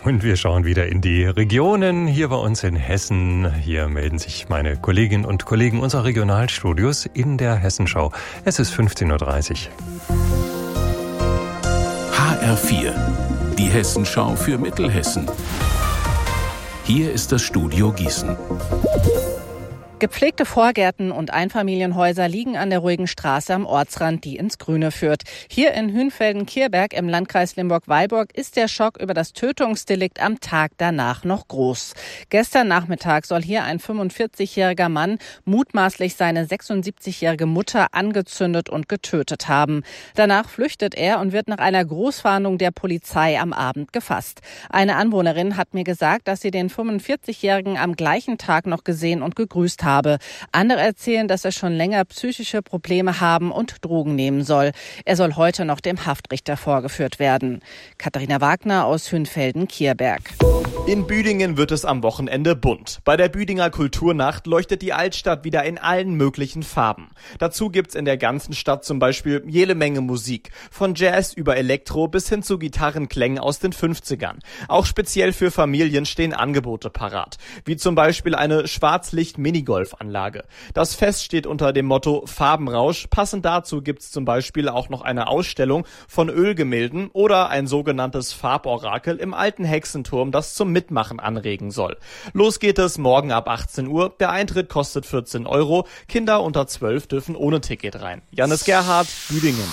Und wir schauen wieder in die Regionen hier bei uns in Hessen. Hier melden sich meine Kolleginnen und Kollegen unserer Regionalstudios in der Hessenschau. Es ist 15.30 Uhr. HR4, die Hessenschau für Mittelhessen. Hier ist das Studio Gießen. Gepflegte Vorgärten und Einfamilienhäuser liegen an der ruhigen Straße am Ortsrand, die ins Grüne führt. Hier in Hünfelden-Kierberg im Landkreis Limburg-Weilburg ist der Schock über das Tötungsdelikt am Tag danach noch groß. Gestern Nachmittag soll hier ein 45-jähriger Mann mutmaßlich seine 76-jährige Mutter angezündet und getötet haben. Danach flüchtet er und wird nach einer Großfahndung der Polizei am Abend gefasst. Eine Anwohnerin hat mir gesagt, dass sie den 45-jährigen am gleichen Tag noch gesehen und gegrüßt habe. Andere erzählen, dass er schon länger psychische Probleme haben und Drogen nehmen soll. Er soll heute noch dem Haftrichter vorgeführt werden. Katharina Wagner aus Hünfelden-Kierberg. In Büdingen wird es am Wochenende bunt. Bei der Büdinger Kulturnacht leuchtet die Altstadt wieder in allen möglichen Farben. Dazu gibt's in der ganzen Stadt zum Beispiel jede Menge Musik. Von Jazz über Elektro bis hin zu Gitarrenklängen aus den 50ern. Auch speziell für Familien stehen Angebote parat. Wie zum Beispiel eine Schwarzlicht-Minigolf-Anlage. Das Fest steht unter dem Motto Farbenrausch. Passend dazu gibt's zum Beispiel auch noch eine Ausstellung von Ölgemälden oder ein sogenanntes Farborakel im alten Hexenturm, das zum Mitmachen anregen soll. Los geht es morgen ab 18 Uhr. Der Eintritt kostet 14 €. Kinder unter 12 dürfen ohne Ticket rein. Jannis Gerhardt, Büdingen.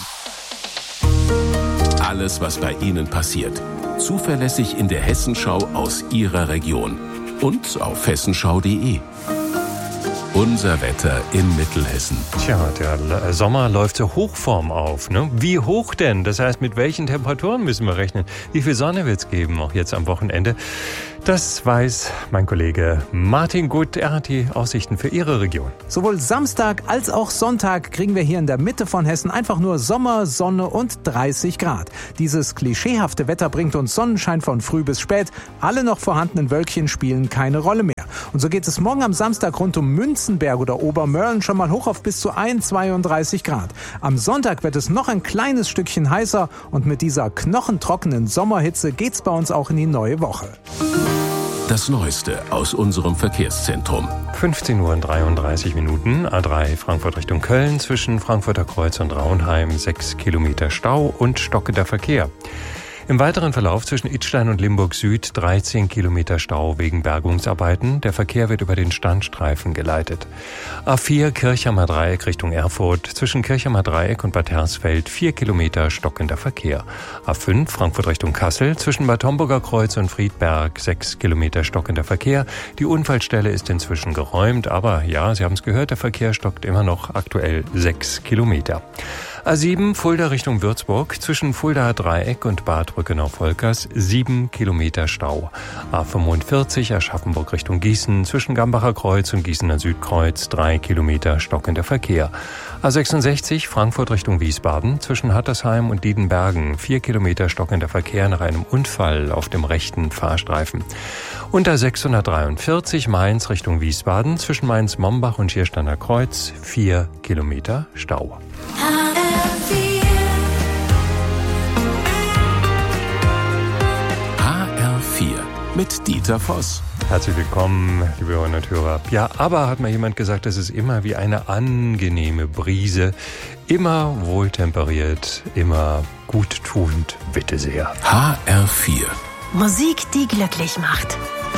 Alles, was bei Ihnen passiert. Zuverlässig in der Hessenschau aus Ihrer Region. Und auf hessenschau.de. Unser Wetter in Mittelhessen. Tja, der Sommer läuft zur Hochform auf, ne? Wie hoch denn? Das heißt, mit welchen Temperaturen müssen wir rechnen? Wie viel Sonne wird es geben, auch jetzt am Wochenende? Das weiß mein Kollege Martin Gut. Er hat die Aussichten für Ihre Region. Sowohl Samstag als auch Sonntag kriegen wir hier in der Mitte von Hessen einfach nur Sommer, Sonne und 30 Grad. Dieses klischeehafte Wetter bringt uns Sonnenschein von früh bis spät. Alle noch vorhandenen Wölkchen spielen keine Rolle mehr. Und so geht es morgen am Samstag rund um Münzenberg oder Obermörlen schon mal hoch auf bis zu 32 Grad. Am Sonntag wird es noch ein kleines Stückchen heißer und mit dieser knochentrockenen Sommerhitze geht's bei uns auch in die neue Woche. Das Neueste aus unserem Verkehrszentrum. 15.33 Uhr, A3 Frankfurt Richtung Köln, zwischen Frankfurter Kreuz und Raunheim 6 Kilometer Stau und stockender Verkehr. Im weiteren Verlauf zwischen Idstein und Limburg Süd 13 Kilometer Stau wegen Bergungsarbeiten. Der Verkehr wird über den Standstreifen geleitet. A4 Kirchheimer Dreieck Richtung Erfurt. Zwischen Kirchheimer Dreieck und Bad Hersfeld 4 Kilometer stockender Verkehr. A5 Frankfurt Richtung Kassel. Zwischen Bad Homburger Kreuz und Friedberg 6 Kilometer stockender Verkehr. Die Unfallstelle ist inzwischen geräumt, aber ja, Sie haben es gehört, der Verkehr stockt immer noch aktuell 6 Kilometer. A7 Fulda Richtung Würzburg, zwischen Fuldaer Dreieck und Bad Brückenau-Volkers 7 Kilometer Stau. A45 Aschaffenburg Richtung Gießen, zwischen Gambacher Kreuz und Gießener Südkreuz 3 Kilometer stockender Verkehr. A66 Frankfurt Richtung Wiesbaden, zwischen Hattersheim und Diedenbergen 4 Kilometer stockender Verkehr nach einem Unfall auf dem rechten Fahrstreifen. Und A643 Mainz Richtung Wiesbaden, zwischen Mainz-Mombach und Schiersteiner Kreuz 4 Kilometer Stau. HR4 mit Dieter Voss. Herzlich willkommen, liebe Hörerinnen und Hörer. Ja, aber hat mal jemand gesagt, das ist immer wie eine angenehme Brise. Immer wohltemperiert, immer guttuend, bitte sehr. HR4. Musik, die glücklich macht.